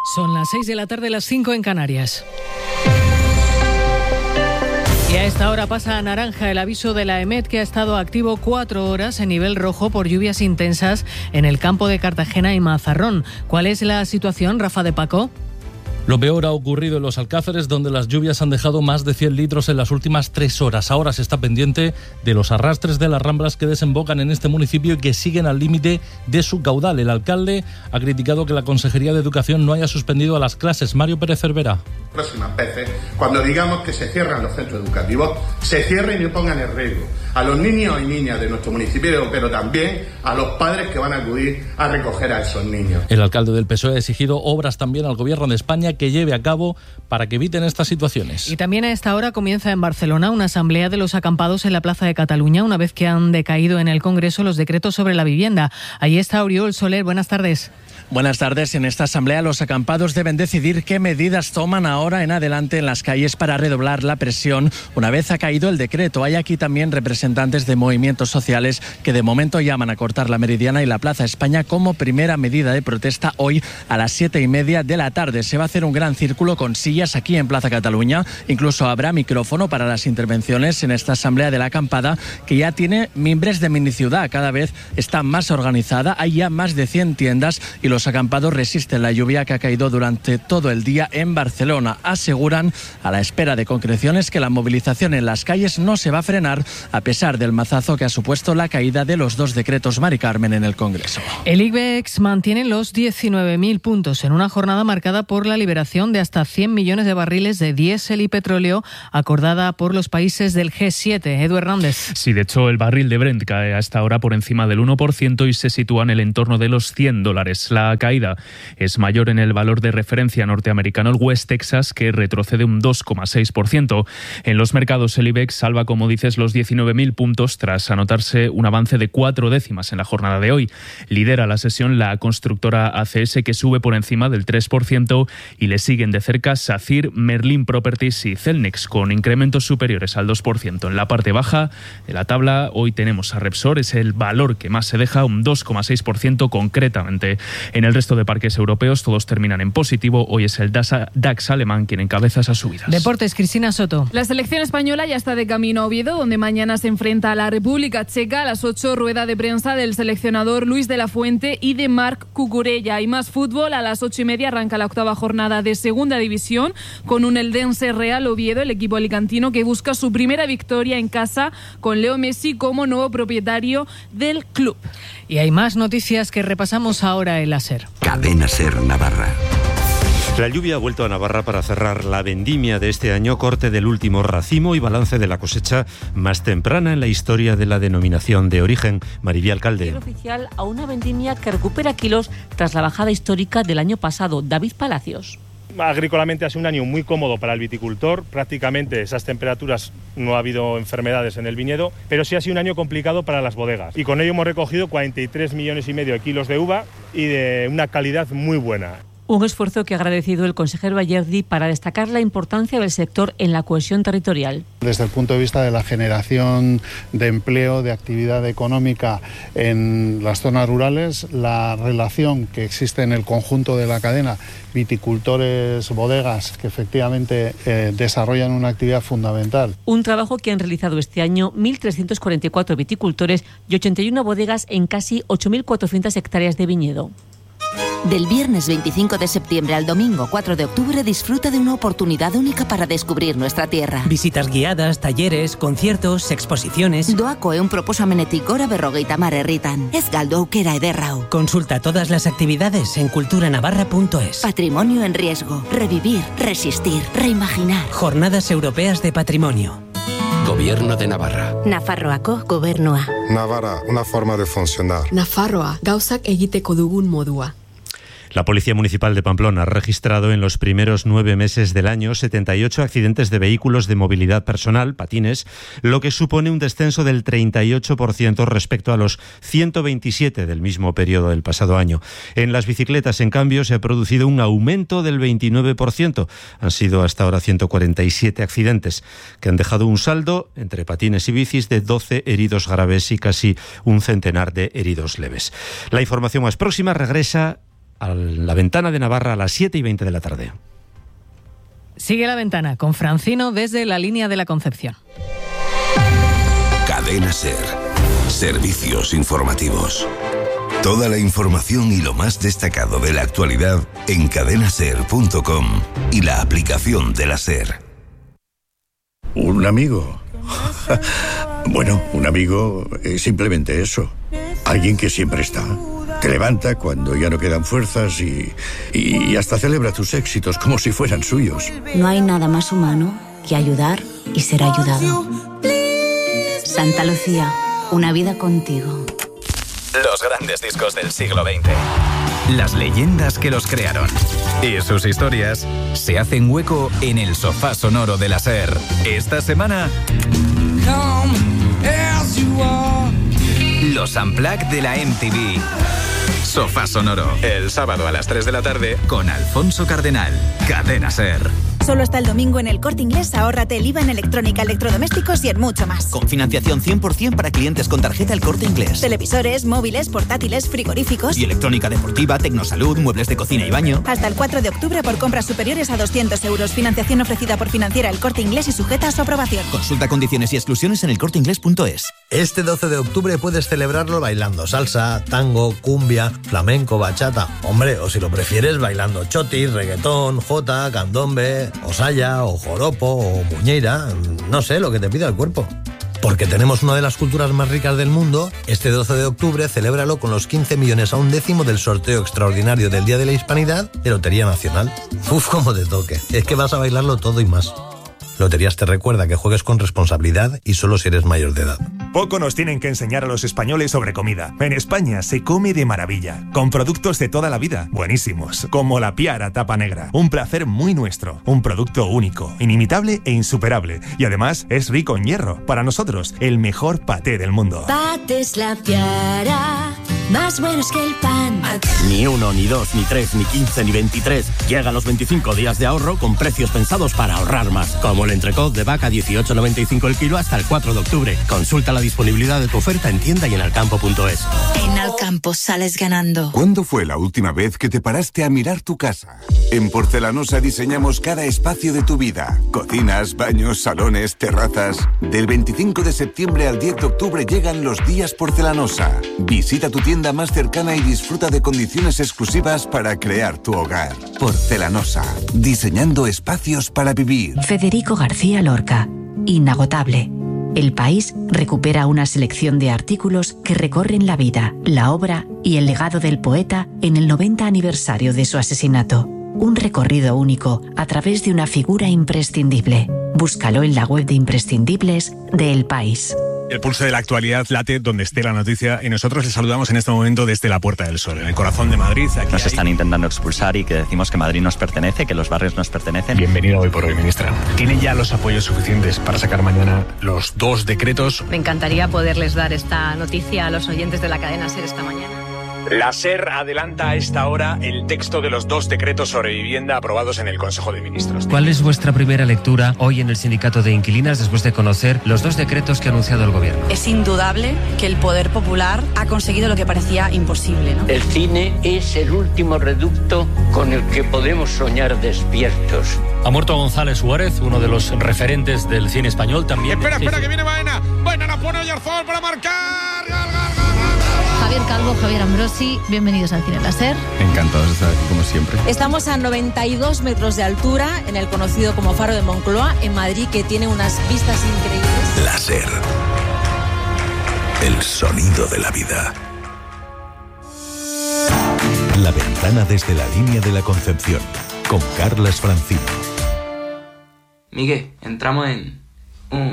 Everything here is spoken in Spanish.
Son las 6 de la tarde, las 5 en Canarias. Y a esta hora pasa a naranja el aviso de la EMET, que ha estado activo 4 horas en nivel rojo por lluvias intensas en el campo de Cartagena y Mazarrón. ¿Cuál es la situación, Rafa de Paco? Lo peor ha ocurrido en Los Alcázares, donde las lluvias han dejado más de 100 litros en las últimas 3 horas. Ahora se está pendiente de los arrastres de las ramblas que desembocan en este municipio y que siguen al límite de su caudal. El alcalde ha criticado que la Consejería de Educación no haya suspendido a las clases. Mario Pérez Cervera. Próximas veces, cuando digamos que se cierran los centros educativos, se cierren y pongan en riesgo a los niños y niñas de nuestro municipio, pero también a los padres que van a acudir a recoger a esos niños. El alcalde del PSOE ha exigido obras también al Gobierno de España que lleve a cabo para que eviten estas situaciones. Y también a esta hora comienza en Barcelona una asamblea de los acampados en la Plaza de Cataluña, una vez que han decaído en el Congreso los decretos sobre la vivienda. Ahí está Oriol Soler. Buenas tardes. Buenas tardes. En esta asamblea los acampados deben decidir qué medidas toman ahora en adelante en las calles para redoblar la presión una vez ha caído el decreto. Hay aquí también representantes de movimientos sociales que de momento llaman a cortar la Meridiana y la Plaza España como primera medida de protesta hoy a las 7:30 de la tarde. Se va a hacer un gran círculo con sillas aquí en Plaza Cataluña. Incluso habrá micrófono para las intervenciones en esta asamblea de la acampada, que ya tiene mimbres de miniciudad. Cada vez está más organizada. Hay ya más de 100 tiendas y los acampados resisten la lluvia que ha caído durante todo el día en Barcelona. Aseguran, a la espera de concreciones, que la movilización en las calles no se va a frenar a pesar del mazazo que ha supuesto la caída de los 2 decretos Mari Carmen en el Congreso. El IBEX mantiene los 19.000 puntos en una jornada marcada por la liberación de hasta 100 millones de barriles de diésel y petróleo acordada por los países del G7. Edu Hernández. Sí, de hecho el barril de Brent cae a esta hora por encima del 1% y se sitúa en el entorno de los $100. La caída es mayor en el valor de referencia norteamericano, el West Texas, que retrocede un 2,6%. En los mercados el IBEX salva, como dices, los 19.000 puntos tras anotarse un avance de 4 décimas en la jornada de hoy. Lidera la sesión la constructora ACS, que sube por encima del 3%, y le siguen de cerca SACIR, Merlin Properties y Celnex, con incrementos superiores al 2%. En la parte baja de la tabla hoy tenemos a Repsol, es el valor que más se deja, un 2,6% concretamente. En el resto de parques europeos todos terminan en positivo. Hoy es el DAX alemán quien encabeza esas subidas. Deportes, Cristina Soto. La selección española ya está de camino a Oviedo, donde mañana se enfrenta a la República Checa. A las 8, rueda de prensa del seleccionador Luis de la Fuente y de Marc Cucurella. Y más fútbol, a las 8:30 arranca la 8ª jornada de Segunda División con un Eldense Real Oviedo, el equipo alicantino que busca su primera victoria en casa con Leo Messi como nuevo propietario del club. Y hay más noticias que repasamos ahora en la SER. Cadena SER Navarra. La lluvia ha vuelto a Navarra para cerrar la vendimia de este año, corte del último racimo y balance de la cosecha más temprana en la historia de la denominación de origen. Maribí Alcalde. Oficial a una vendimia que recupera kilos tras la bajada histórica del año pasado. David Palacios. Agrícolamente ha sido un año muy cómodo para el viticultor, prácticamente esas temperaturas no ha habido enfermedades en el viñedo, pero sí ha sido un año complicado para las bodegas y con ello hemos recogido 43,5 millones de kilos de uva y de una calidad muy buena. Un esfuerzo que ha agradecido el consejero Ayerdi para destacar la importancia del sector en la cohesión territorial. Desde el punto de vista de la generación de empleo, de actividad económica en las zonas rurales, la relación que existe en el conjunto de la cadena, viticultores, bodegas, que efectivamente desarrollan una actividad fundamental. Un trabajo que han realizado este año 1.344 viticultores y 81 bodegas en casi 8.400 hectáreas de viñedo. Del viernes 25 de septiembre al domingo 4 de octubre disfruta de una oportunidad única para descubrir nuestra tierra. Visitas guiadas, talleres, conciertos, exposiciones. Doako eun proposamenetik gora 50 herritan. Ez galdu aukera ederrau. Consulta todas las actividades en culturanavarra.es. Patrimonio en riesgo. Revivir, resistir, reimaginar. Jornadas Europeas de Patrimonio. Gobierno de Navarra. Nafarroako gobernua. Navarra, una forma de funcionar. Nafarroa, gauzak egiteko dugun modua. La Policía Municipal de Pamplona ha registrado en los primeros 9 meses del año 78 accidentes de vehículos de movilidad personal, patines, lo que supone un descenso del 38% respecto a los 127 del mismo periodo del pasado año. En las bicicletas, en cambio, se ha producido un aumento del 29%. Han sido hasta ahora 147 accidentes, que han dejado un saldo entre patines y bicis de 12 heridos graves y casi un centenar de heridos leves. La información más próxima regresa a La Ventana de Navarra a las 7:20 de la tarde. Sigue La Ventana con Francino desde la línea de la Concepción. Cadena SER. Servicios informativos. Toda la información y lo más destacado de la actualidad en cadenaser.com y la aplicación de la SER. ¿Un amigo? Bueno, un amigo es simplemente eso. Alguien que siempre está. Te levanta cuando ya no quedan fuerzas y hasta celebra tus éxitos como si fueran suyos. No hay nada más humano que ayudar y ser ayudado. Santa Lucía, una vida contigo. Los grandes discos del siglo XX. Las leyendas que los crearon. Y sus historias se hacen hueco en el sofá sonoro de la SER. Esta semana, los Unplugged de la MTV. Sofá sonoro, el sábado a las 3 de la tarde con Alfonso Cardenal. Cadena SER. Solo hasta el domingo en El Corte Inglés ahórrate el IVA en electrónica, electrodomésticos y en mucho más. Con financiación 100% para clientes con tarjeta El Corte Inglés. Televisores, móviles, portátiles, frigoríficos. Y electrónica deportiva, tecnosalud, muebles de cocina y baño. Hasta el 4 de octubre por compras superiores a 200 euros. Financiación ofrecida por Financiera El Corte Inglés y sujeta a su aprobación. Consulta condiciones y exclusiones en elcorteinglés.es. Este 12 de octubre puedes celebrarlo bailando salsa, tango, cumbia, flamenco, bachata. Hombre, o si lo prefieres, bailando chotis, reggaetón, jota, candombe, o saya, o joropo, o muñeira, no sé, lo que te pida el cuerpo. Porque tenemos una de las culturas más ricas del mundo, este 12 de octubre celébralo con los 15 millones a un décimo del sorteo extraordinario del Día de la Hispanidad de Lotería Nacional. Uf, como te toque, es que vas a bailarlo todo y más. Loterías te recuerda que juegues con responsabilidad y solo si eres mayor de edad. Poco nos tienen que enseñar a los españoles sobre comida. En España se come de maravilla, con productos de toda la vida, buenísimos, como la Piara Tapa Negra. Un placer muy nuestro, un producto único, inimitable e insuperable. Y además es rico en hierro. Para nosotros, el mejor paté del mundo. Patés La Piara, más buenos que el pan. Ni 1, ni 2, ni 3, ni 15, ni 23. Llegan los 25 días de ahorro con precios pensados para ahorrar más. Como el entrecot de vaca 18,95 el kilo hasta el 4 de octubre. Consulta la disponibilidad de tu oferta en tienda y en alcampo.es. En Alcampo sales ganando. ¿Cuándo fue la última vez que te paraste a mirar tu casa? En Porcelanosa diseñamos cada espacio de tu vida. Cocinas, baños, salones, terrazas. Del 25 de septiembre al 10 de octubre llegan los días Porcelanosa. Visita tu tienda más cercana y disfruta de condiciones exclusivas para crear tu hogar. Porcelanosa, diseñando espacios para vivir. Federico García Lorca, inagotable. El País recupera una selección de artículos que recorren la vida, la obra y el legado del poeta en el 90 aniversario de su asesinato. Un recorrido único a través de una figura imprescindible. Búscalo en la web de imprescindibles de El País. El pulso de la actualidad late donde esté la noticia y nosotros les saludamos en este momento desde la Puerta del Sol, en el corazón de Madrid. Aquí nos están intentando expulsar y que decimos que Madrid nos pertenece, que los barrios nos pertenecen. Bienvenido Hoy por Hoy, ministra. ¿Tienen ya los apoyos suficientes para sacar mañana los 2 decretos? Me encantaría poderles dar esta noticia a los oyentes de la cadena SER esta mañana. La SER adelanta a esta hora el texto de los 2 decretos sobre vivienda aprobados en el Consejo de Ministros. ¿Cuál es vuestra primera lectura hoy en el Sindicato de Inquilinas después de conocer los 2 decretos que ha anunciado el Gobierno? Es indudable que el poder popular ha conseguido lo que parecía imposible, ¿no? El cine es el último reducto con el que podemos soñar despiertos. Ha muerto González Suárez, uno de los referentes del cine español también. Espera, que viene Baena. Baena la pone Oyarzón para marcar. Javier Calvo, Javier Ambrosi, bienvenidos al Cine La SER. Encantados de estar aquí como siempre. Estamos a 92 metros de altura en el conocido como Faro de Moncloa, en Madrid, que tiene unas vistas increíbles. La SER, el sonido de la vida. La Ventana desde la línea de la Concepción, con Carlas Francino. Miguel, entramos en